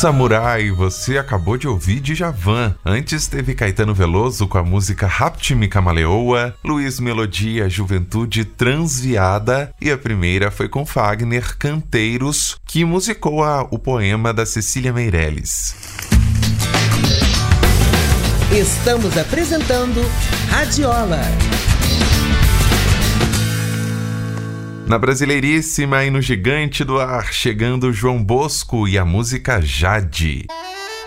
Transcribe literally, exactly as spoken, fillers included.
Samurai, você acabou de ouvir Djavan. Antes teve Caetano Veloso com a música Rapte-me Camaleoa, Luiz Melodia, Juventude Transviada, e a primeira foi com Fagner, Canteiros, que musicou a, o poema da Cecília Meirelles. Estamos apresentando Radiola. Na Brasileiríssima e no Gigante do Ar, chegando João Bosco e a música Jade.